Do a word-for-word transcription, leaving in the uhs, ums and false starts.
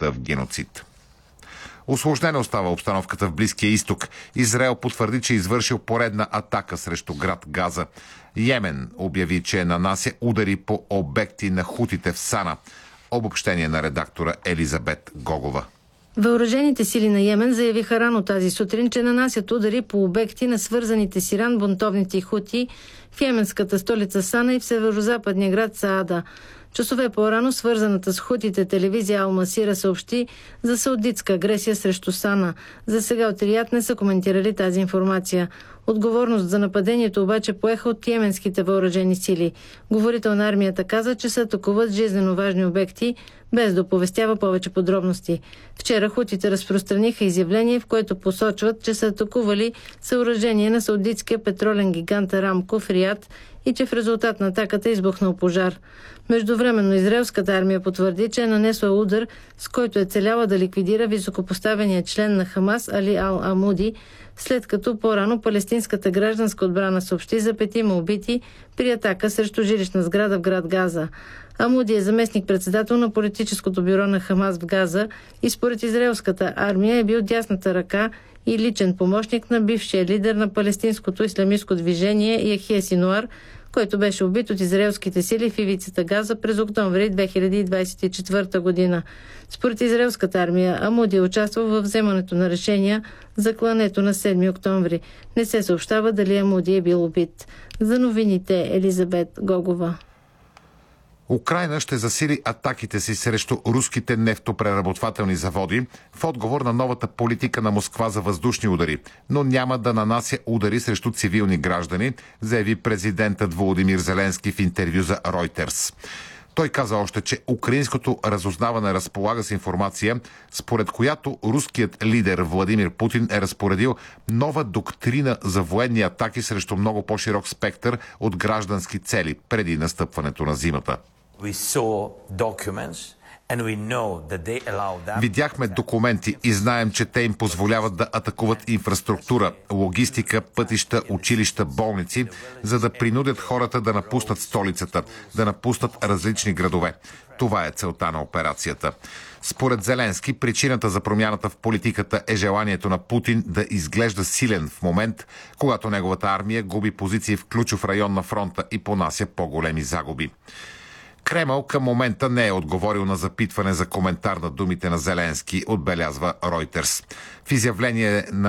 превърната в геноцид. Усложнена остава обстановката в Близкия изток. Израел потвърди, че е извършил поредна атака срещу град Газа. Йемен обяви, че нанася удари по обекти на хутите в Сана. Обобщение на редактора Елизабет Гогова. Въоръжените сили на Йемен заявиха рано тази сутрин, че нанасят удари по обекти на свързаните с Иран бунтовните хути в йеменската столица Сана и в северо-западния град Саада. Часове по-рано свързаната с хутите телевизия Ал-Масира съобщи за саудитска агресия срещу Сана. За сега от Рият не са коментирали тази информация. Отговорност за нападението обаче поеха от йеменските въоръжени сили. Говорител на армията каза, че се атакуват жизнено важни обекти, без да оповестява повече подробности. Вчера хутите разпространиха изявление, в което посочват, че са атакували съоръжение на саудитския петролен гигант Арамко в Рият и че в резултат на атаката е избухнал пожар. Междувременно израелската армия потвърди, че е нанесла удар, с който е целяла да ликвидира високопоставения член на Хамас Али Ал-Амуди, след като по-рано палестинската гражданска отбрана съобщи за петима убити при атака срещу жилищна сграда в град Газа. Амуди е заместник-председател на политическото бюро на Хамас в Газа и според израелската армия е бил дясната ръка и личен помощник на бившия лидер на палестинското ислямистко движение Яхия Синуар, който беше убит от израелските сили в ивицата Газа през октомври две хиляди двадесет и четвърта година. Според израелската армия, Амуди е участвал в вземането на решения за клането на седми октомври. Не се съобщава дали Амуди е бил убит. За новините Елизабет Гогова. Украйна ще засили атаките си срещу руските нефтопреработвателни заводи в отговор на новата политика на Москва за въздушни удари, но няма да нанася удари срещу цивилни граждани, заяви президентът Володимир Зеленски в интервю за Reuters. Той каза още, че украинското разузнаване разполага с информация, според която руският лидер Владимир Путин е разпоредил нова доктрина за военни атаки срещу много по-широк спектър от граждански цели преди настъпването на зимата. Видяхме документи и знаем, че те им позволяват да атакуват инфраструктура, логистика, пътища, училища, болници, за да принудят хората да напуснат столицата, да напуснат различни градове. Това е целта на операцията. Според Зеленски, причината за промяната в политиката е желанието на Путин да изглежда силен в момент, когато неговата армия губи позиции в ключов район на фронта и понася по-големи загуби. Кремъл към момента не е отговорил на запитване за коментар на думите на Зеленски, отбелязва Reuters. В изявление на